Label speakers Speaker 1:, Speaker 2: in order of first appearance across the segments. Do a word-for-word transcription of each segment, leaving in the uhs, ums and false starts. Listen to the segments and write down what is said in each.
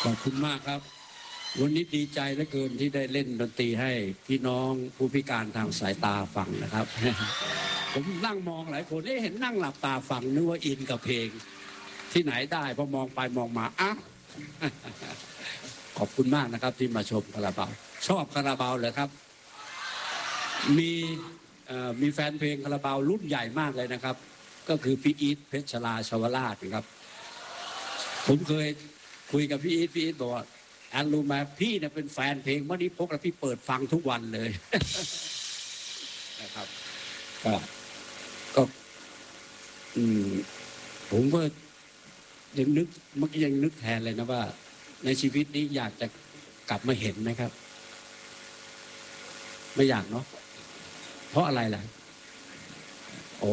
Speaker 1: ขอบคุณมากครับวันนี้ดีใจเหลือเกินที่ได้เล่นดนตรีให้พี่น้องผู้พิการทางสายตาฟังนะครับ ผมนั่งมองหลายคนได้เห็นนั่งหลับตาฟังนึกว่าอินกับเพลงที่ไหนได้พอมองไปมองมาอ้าว ขอบคุณมากนะครับที่มาชมคาราบาวชอบคาราบาวเลยครับมีมีแฟนเพลงคาราบาวรุ่นใหญ่มากเลยนะครับก็คือพี่อีทเพชรลาชวราชนะครับผมเคยคุยกับพี่อีทพี่อีทบอกว่าอันรู้ไหมพี่เนี่ยเป็นแฟนเพลงวันนี้พกแล้วพี่เปิดฟังทุกวันเลย นะครับก็ก็อืมผมก็ยังนึกเมื่อกี้ยังนึกแทนเลยนะว่าในชีวิตนี้อยากจะกลับมาเห็นไหมครับไม่อยากเนาะเพราะอะไรล่ะโอ้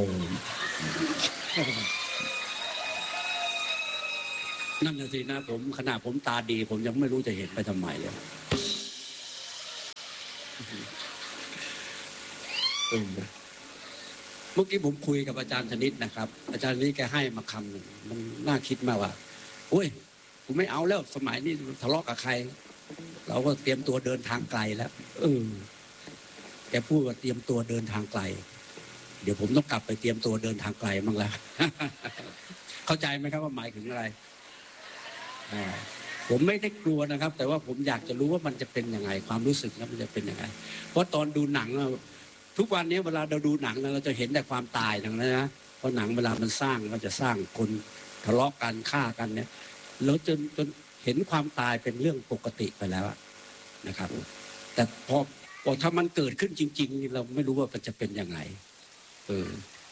Speaker 1: นั่นน่ะสินะผมขนาดผมตาดีผมยังไม่รู้จะเห็นไปทำไมเลยเออเมื่อกี้ผมคุยกับอาจารย์ชนิดนะครับอาจารย์นี้แกให้มาคำหนึ่งมันน่าคิดมากว่าโอ้ยผมไม่เอาแล้วสมัยนี้ทะเลาะกับใครเราก็เตรียมตัวเดินทางไกลแล้วเออแกพูดว่าเตรียมตัวเดินทางไกลเดี๋ยวผมต้องกลับไปเตรียมตัวเดินทางไกลบ้างแล้ว เข้าใจไหมครับว่าหมายถึงอะไรผมไม่ได้กลัวนะครับแต่ว่าผมอยากจะรู้ว่ามันจะเป็นยังไงความรู้สึกนั้นมันจะเป็นยังไงเพราะตอนดูหนังทุกวันนี้เวลาเราดูหนังเราจะเห็นแต่ความตายอย่างนั้นนะเพราะหนังเวลามันสร้างก็จะสร้างคนทะเลาะกันฆ่ากันเนี่ยแล้วจนจนเห็นความตายเป็นเรื่องปกติไปแล้วนะครับแต่พอพอถ้ามันเกิดขึ้นจริงๆเราไม่รู้ว่ามันจะเป็นยังไงเออ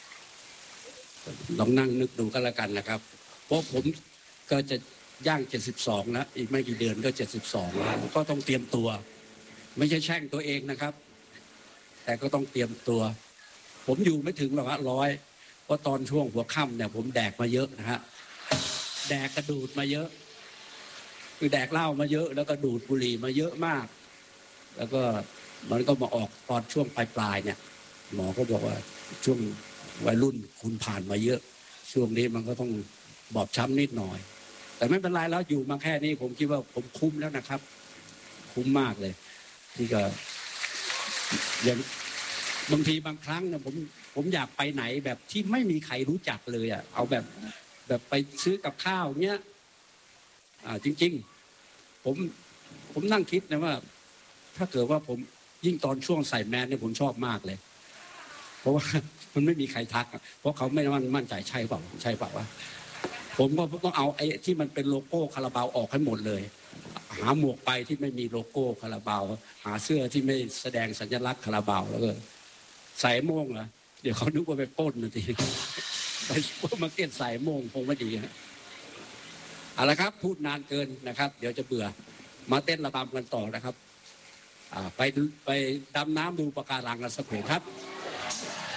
Speaker 1: ลองนั่งนึกดูก็แล้วกันนะครับเพราะผมก็จะย่างเจ็ดสิบสองแล้วอีกไม่กี่เดือนก็เจ็ดสิบสองแล้วก็ต้องเตรียมตัวไม่ใช่แช่งตัวเองนะครับแต่ก็ต้องเตรียมตัวผมอยู่ไม่ถึงหรอกฮะร้อยเพราะตอนช่วงหัวค่ำเนี่ยผมแดกมาเยอะนะฮะแดกกระดูดมาเยอะคือแดกเหล้ามาเยอะแล้วก็ดูดบุหรี่มาเยอะมากแล้วก็มันก็มาออกตอนช่วงปลายๆเนี่ยหมอก็บอกว่าช่วงวัยรุ่นคุณผ่านมาเยอะช่วงนี้มันก็ต้องบอบช้ำนิดหน่อยแต่ไม่เป็นไรแล้วอยู่มาแค่นี้ผมคิดว่าผมคุ้มแล้วนะครับคุ้มมากเลยที่ก็อย่างบางทีบางครั้งเนี่ยผมผมอยากไปไหนแบบที่ไม่มีใครรู้จักเลยอ่ะเอาแบบแบบไปซื้อกับข้าวเนี้ยอ่าจริงๆผมผมนั่งคิดนะว่าถ้าเกิดว่าผมยิ่งตอนช่วงใส่แมสเนี่ยผมชอบมากเลยเพราะว่ามันไม่มีใครทักเพราะเขาไม่มั่นมั่นใจใช่เปล่าใช่เปล่าวะผมก็ต้องเอาไอ้ที่มันเป็นโลโก้คาราบาวออกให้หมดเลยหาหมวกไปที่ไม่มีโลโก้คาราบาวหาเสื้อที่ไม่แสดงสัญลักษณ์คาราบาวแล้วก็ใส่โม่งเหรอเดี๋ยวเขานึกว่าไปปล้นนะทีไปซุปเปอร์มาร์เก็ตใส่โม่งคงไม่ดีนะเอาละครับพูดนานเกินนะครับเดี๋ยวจะเบื่อมาเต้นระบำกันต่อนะครับไปไปดำน้ำดูปะการังกันสักเพลงครับ